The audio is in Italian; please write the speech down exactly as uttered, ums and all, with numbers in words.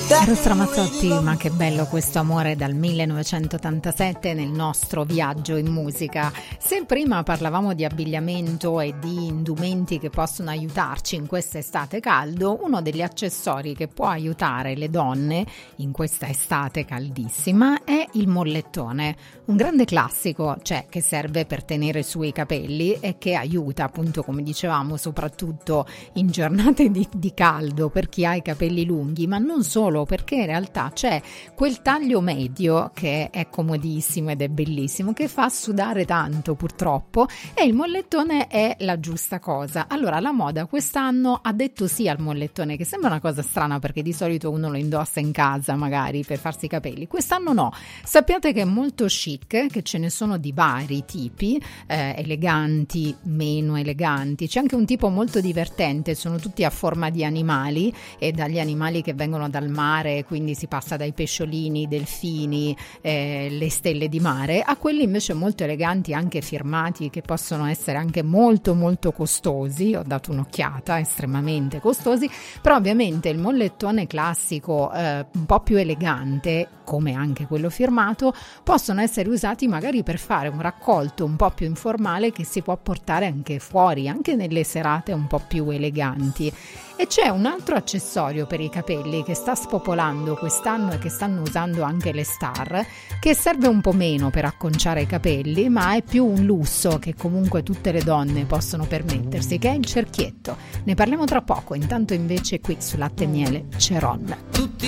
Eros Ramazzotti, ma che bello questo amore dal millenovecentottantasette nel nostro viaggio in musica. Se prima parlavamo di abbigliamento e di indumenti che possono aiutarci in questa estate caldo, uno degli accessori che può aiutare le donne in questa estate caldissima è il mollettone. Un grande classico, cioè che serve per tenere su i capelli e che aiuta, appunto, come dicevamo, soprattutto in giornate di, di caldo per chi ha i capelli lunghi, ma non solo, perché in realtà c'è quel taglio medio che è comodissimo ed è bellissimo, che fa sudare tanto purtroppo, e il mollettone è la giusta cosa. Allora la moda quest'anno ha detto sì al mollettone, che sembra una cosa strana perché di solito uno lo indossa in casa magari per farsi i capelli, quest'anno no. Sappiate che è molto chic, che ce ne sono di vari tipi, eh, eleganti, meno eleganti, c'è anche un tipo molto divertente, sono tutti a forma di animali, e dagli animali che vengono dal mare, quindi si passa dai pesciolini, delfini, eh, le stelle di mare, a quelli invece molto eleganti, anche firmati, che possono essere anche molto molto costosi. Ho dato un'occhiata, estremamente costosi, però ovviamente il mollettone classico, eh, un po' più elegante, come anche quello firmato, possono essere usati magari per fare un raccolto un po' più informale che si può portare anche fuori, anche nelle serate un po' più eleganti. E c'è un altro accessorio per i capelli che sta spopolando quest'anno e che stanno usando anche le star, che serve un po' meno per acconciare i capelli, ma è più un lusso che comunque tutte le donne possono permettersi, che è il cerchietto. Ne parliamo tra poco, intanto invece qui su Latte e Miele c'è Ron.